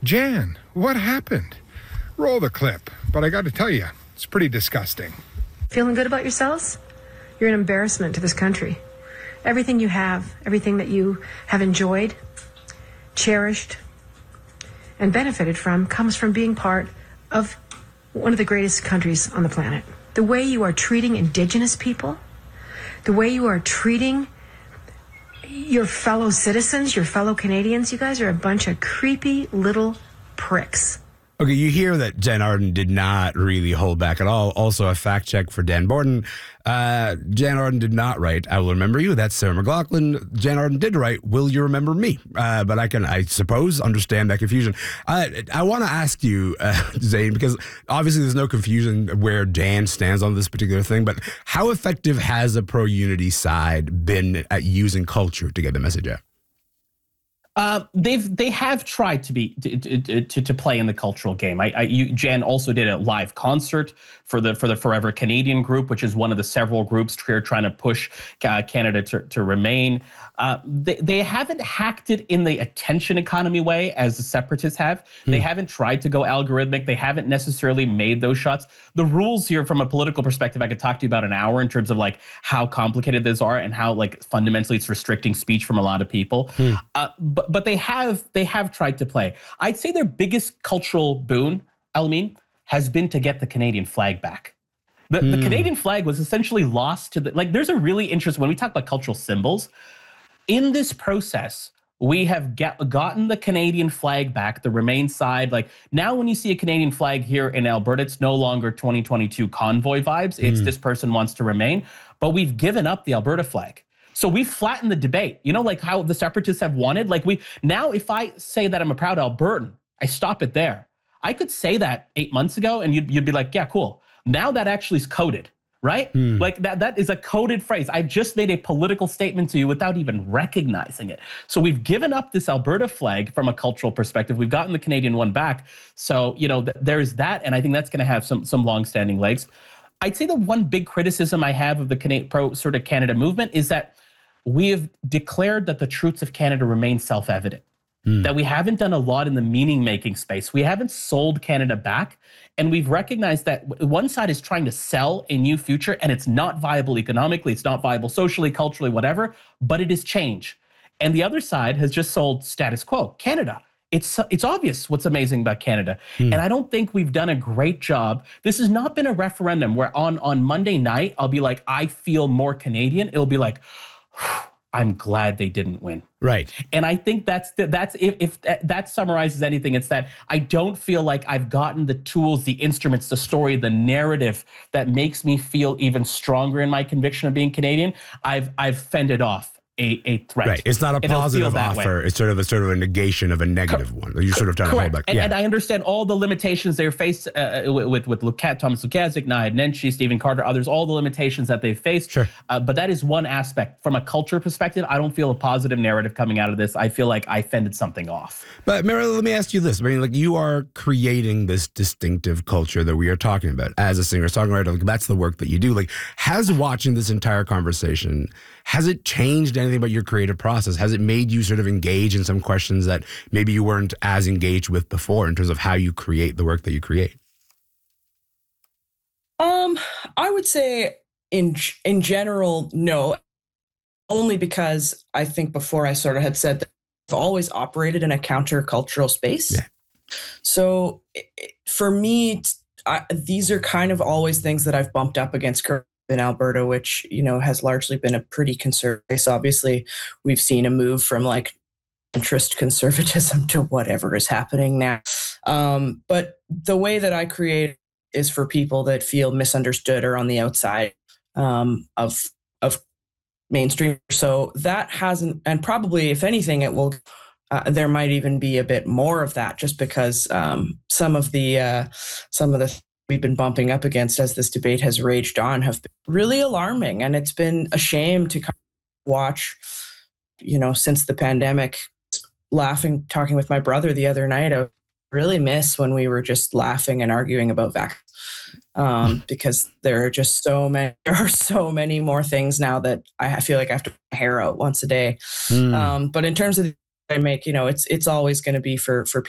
Jan, what happened? Roll the clip, but I got to tell you, it's pretty disgusting. Feeling good about yourselves? You're an embarrassment to this country. Everything you have, everything that you have enjoyed, cherished, and benefited from comes from being part of one of the greatest countries on the planet. The way you are treating Indigenous people, the way you are treating your fellow citizens, your fellow Canadians, you guys are a bunch of creepy little pricks. Okay, you hear that Jen Arden did not really hold back at all. Also, a fact check for Dan Borden. Jen Arden did not write, "I will remember you." That's Sarah McLachlan. Jen Arden did write, "Will you remember me?" But I can, I suppose, understand that confusion. I want to ask you, Zane, because obviously there's no confusion where Dan stands on this particular thing, but how effective has the pro-unity side been at using culture to get the message out? They have tried to play in the cultural game. Jan also did a live concert for the Forever Canadian group, which is one of the several groups here trying to push Canada to remain. They haven't hacked it in the attention economy way as the separatists have. They haven't tried to go algorithmic. They haven't necessarily made those shots. The rules here, from a political perspective, I could talk to you about an hour in terms of like how complicated these are and how like fundamentally it's restricting speech from a lot of people. But they have tried to play. I'd say their biggest cultural boon, Alameen, has been to get the Canadian flag back. The Canadian flag was essentially lost to there's a really interesting, when we talk about cultural symbols, in this process, we have gotten the Canadian flag back, the Remain side. Like now when you see a Canadian flag here in Alberta, it's no longer 2022 convoy vibes. It's this person wants to remain, but we've given up the Alberta flag. So we've flattened the debate, like how the separatists have wanted. Now if I say that I'm a proud Albertan, I stop it there. I could say that 8 months ago and you'd be like, yeah, cool. Now that actually is coded, right? Like that is a coded phrase. I've just made a political statement to you without even recognizing it. So we've given up this Alberta flag from a cultural perspective. We've gotten the Canadian one back. So, there's that. And I think that's going to have some longstanding legs. I'd say the one big criticism I have of the pro sort of Canada movement is that we have declared that the truths of Canada remain self-evident, that we haven't done a lot in the meaning-making space. We haven't sold Canada back, and we've recognized that one side is trying to sell a new future, and it's not viable economically, it's not viable socially, culturally, whatever, but it is change. And the other side has just sold status quo, Canada. It's obvious what's amazing about Canada. And I don't think we've done a great job. This has not been a referendum where on Monday night, I'll be like, I feel more Canadian. It'll be like, I'm glad they didn't win. Right. And I think that's if that summarizes anything, it's that I don't feel like I've gotten the tools, the instruments, the story, the narrative that makes me feel even stronger in my conviction of being Canadian. I've fended off a threat. Right. It's not a positive offer. It's sort of a negation of a negative one. You're sort of trying to hold back. And I understand all the limitations they're faced with Thomas Lukazik, Nahid Nenshi, Stephen Carter, others, all the limitations that they've faced. Sure. But that is one aspect. From a culture perspective, I don't feel a positive narrative coming out of this. I feel like I fended something off. But Mary, let me ask you this. I mean, like, you are creating this distinctive culture that we are talking about as a singer-songwriter. Like, that's the work that you do. Like, has watching this entire conversation, has it changed anything about your creative process? Has it made you sort of engage in some questions that maybe you weren't as engaged with before in terms of how you create the work that you create? I would say in general, no, only because I think before I sort of had said that I've always operated in a countercultural space. Yeah. So for me, these are kind of always things that I've bumped up against in Alberta, which, has largely been a pretty conservative place. Obviously, we've seen a move from like interest conservatism to whatever is happening now. But the way that I create is for people that feel misunderstood or on the outside of mainstream. So that hasn't, and probably if anything, it will. There might even be a bit more of that, just because some of the we've been bumping up against as this debate has raged on have been really alarming. And it's been a shame to watch, since the pandemic, talking with my brother the other night. I really miss when we were just laughing and arguing about vaccines, because there are so many more things now that I feel like I have to hair out once a day. But in terms of I make, it's always going to be for